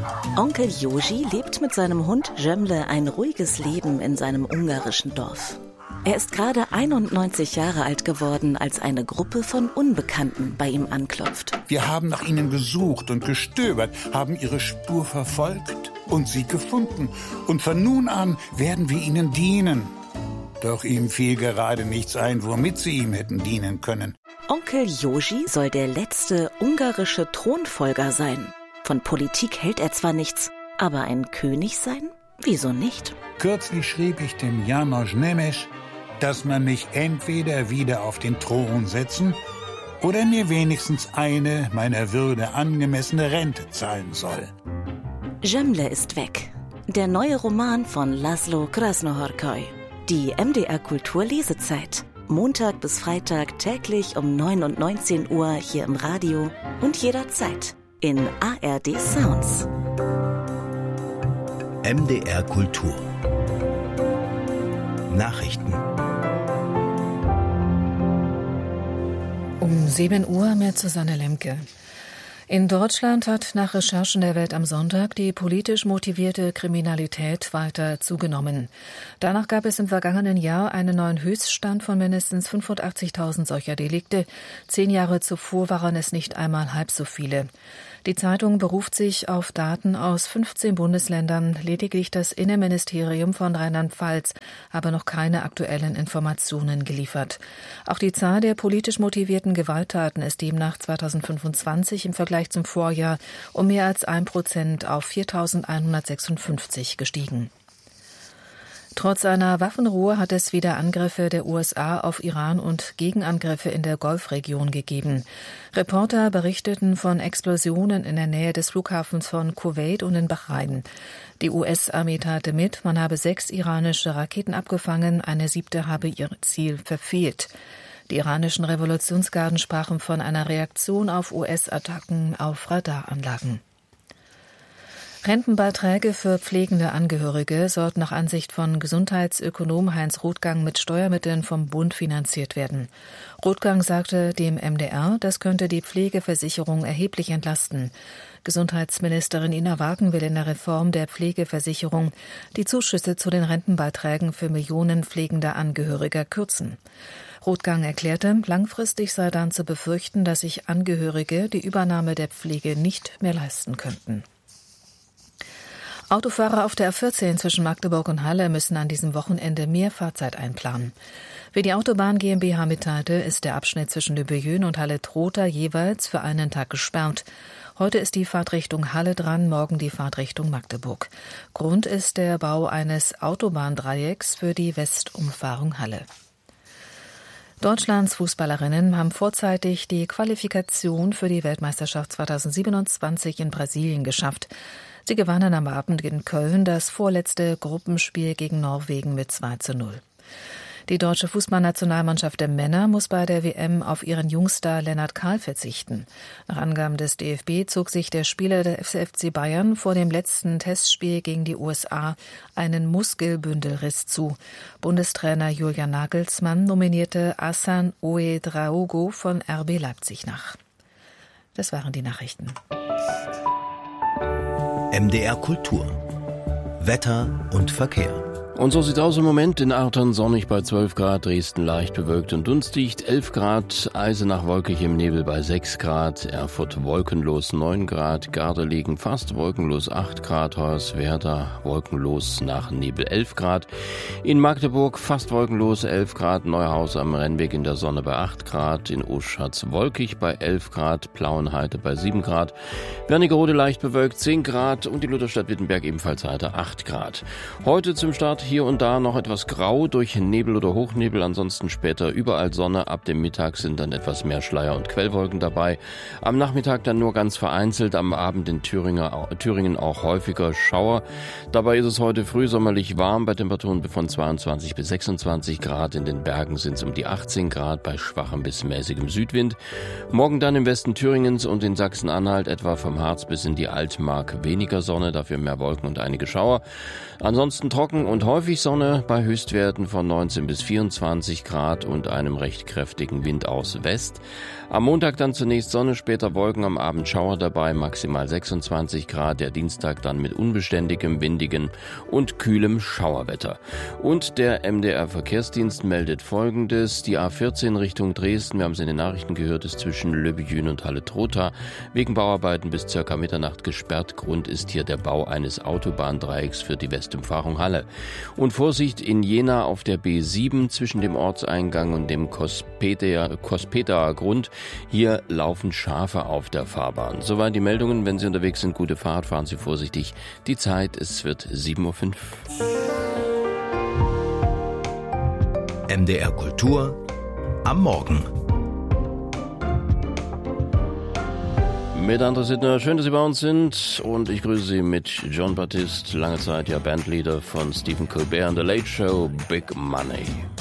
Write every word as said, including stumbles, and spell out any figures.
Onkel Joji lebt mit seinem Hund Cemre ein ruhiges Leben in seinem ungarischen Dorf. Er ist gerade einundneunzig Jahre alt geworden, als eine Gruppe von Unbekannten bei ihm anklopft. Wir haben nach ihnen gesucht und gestöbert, haben ihre Spur verfolgt und sie gefunden. Und von nun an werden wir ihnen dienen. Doch ihm fiel gerade nichts ein, womit sie ihm hätten dienen können. Onkel Joji soll der letzte ungarische Thronfolger sein. Von Politik hält er zwar nichts, aber ein König sein? Wieso nicht? Kürzlich schrieb ich dem János Nemes, dass man mich entweder wieder auf den Thron setzen oder mir wenigstens eine meiner Würde angemessene Rente zahlen soll. Cemre ist weg. Der neue Roman von Laszlo Krasznahorkai. Die M D R Kultur Lesezeit. Montag bis Freitag täglich um neun und neunzehn Uhr hier im Radio und jederzeit in A R D Sounds. M D R Kultur. Nachrichten. Um sieben Uhr mit Susanne Lemke. In Deutschland hat nach Recherchen der Welt am Sonntag die politisch motivierte Kriminalität weiter zugenommen. Danach gab es im vergangenen Jahr einen neuen Höchststand von mindestens fünfundachtzigtausend solcher Delikte. Zehn Jahre zuvor waren es nicht einmal halb so viele. Die Zeitung beruft sich auf Daten aus fünfzehn Bundesländern. Lediglich das Innenministerium von Rheinland-Pfalz habe noch keine aktuellen Informationen geliefert. Auch die Zahl der politisch motivierten Gewalttaten ist demnach zweitausendfünfundzwanzig im Vergleich zum Vorjahr um mehr als ein Prozent auf viertausendeinhundertsechsundfünfzig gestiegen. Trotz einer Waffenruhe hat es wieder Angriffe der U S A auf Iran und Gegenangriffe in der Golfregion gegeben. Reporter berichteten von Explosionen in der Nähe des Flughafens von Kuwait und in Bahrain. Die U S-Armee teilte mit, man habe sechs iranische Raketen abgefangen, eine siebte habe ihr Ziel verfehlt. Die iranischen Revolutionsgarden sprachen von einer Reaktion auf U S-Attacken auf Radaranlagen. Rentenbeiträge für pflegende Angehörige sollten nach Ansicht von Gesundheitsökonom Heinz Rothgang mit Steuermitteln vom Bund finanziert werden. Rothgang sagte dem M D R, das könnte die Pflegeversicherung erheblich entlasten. Gesundheitsministerin Ina Wagen will in der Reform der Pflegeversicherung die Zuschüsse zu den Rentenbeiträgen für Millionen pflegender Angehöriger kürzen. Rothgang erklärte, langfristig sei dann zu befürchten, dass sich Angehörige die Übernahme der Pflege nicht mehr leisten könnten. Autofahrer auf der A vierzehn zwischen Magdeburg und Halle müssen an diesem Wochenende mehr Fahrzeit einplanen. Wie die Autobahn GmbH mitteilte, ist der Abschnitt zwischen Lübejön und Halle-Trotha jeweils für einen Tag gesperrt. Heute ist die Fahrtrichtung Halle dran, morgen die Fahrtrichtung Magdeburg. Grund ist der Bau eines Autobahndreiecks für die Westumfahrung Halle. Deutschlands Fußballerinnen haben vorzeitig die Qualifikation für die Weltmeisterschaft zweitausendsiebenundzwanzig in Brasilien geschafft. Sie gewannen am Abend in Köln das vorletzte Gruppenspiel gegen Norwegen mit zwei zu null. Die deutsche Fußballnationalmannschaft der Männer muss bei der W M auf ihren Jungstar Lennart Kahl verzichten. Nach Angaben des D F B zog sich der Spieler der F C Bayern vor dem letzten Testspiel gegen die U S A einen Muskelbündelriss zu. Bundestrainer Julian Nagelsmann nominierte Hassan Ouedraogo von R B Leipzig nach. Das waren die Nachrichten. M D R Kultur. Wetter und Verkehr. Und so sieht's aus im Moment. In Artern sonnig bei zwölf Grad, Dresden leicht bewölkt und dunstig, elf Grad, Eisenach wolkig im Nebel bei sechs Grad, Erfurt wolkenlos neun Grad, Gardelegen fast wolkenlos acht Grad, Hoyerswerda wolkenlos nach Nebel elf Grad, in Magdeburg fast wolkenlos elf Grad, Neuhaus am Rennweg in der Sonne bei acht Grad, in Oschatz wolkig bei elf Grad, Plauenheide bei sieben Grad, Wernigerode leicht bewölkt zehn Grad und die Lutherstadt Wittenberg ebenfalls heiter acht Grad. Heute zum Start hier und da noch etwas grau durch Nebel oder Hochnebel, ansonsten später überall Sonne. Ab dem Mittag sind dann etwas mehr Schleier- und Quellwolken dabei. Am Nachmittag dann nur ganz vereinzelt, am Abend in Thüringer, Thüringen auch häufiger Schauer. Dabei ist es heute frühsommerlich warm bei Temperaturen von zweiundzwanzig bis sechsundzwanzig Grad. In den Bergen sind es um die achtzehn Grad bei schwachem bis mäßigem Südwind. Morgen dann im Westen Thüringens und in Sachsen-Anhalt etwa vom Harz bis in die Altmark weniger Sonne, dafür mehr Wolken und einige Schauer. Ansonsten trocken und heute Häufig Sonne bei Höchstwerten von neunzehn bis vierundzwanzig Grad und einem recht kräftigen Wind aus West. Am Montag dann zunächst Sonne, später Wolken, am Abend Schauer dabei, maximal sechsundzwanzig Grad. Der Dienstag dann mit unbeständigem, windigen und kühlem Schauerwetter. Und der M D R-Verkehrsdienst meldet Folgendes. Die A vierzehn Richtung Dresden, wir haben es in den Nachrichten gehört, ist zwischen Löbejün und Halle-Trotha wegen Bauarbeiten bis circa Mitternacht gesperrt. Grund ist hier der Bau eines Autobahndreiecks für die Westumfahrung Halle. Und Vorsicht in Jena auf der B sieben zwischen dem Ortseingang und dem Kospeter, Kospeter Grund. Hier laufen Schafe auf der Fahrbahn. Soweit die Meldungen. Wenn Sie unterwegs sind, gute Fahrt, fahren Sie vorsichtig. Die Zeit, es wird sieben Uhr fünf. M D R Kultur am Morgen. Mit André Sittner, schön, dass Sie bei uns sind und ich grüße Sie mit John Baptiste, lange Zeit ja Bandleader von Stephen Colbert and the Late Show, Big Money.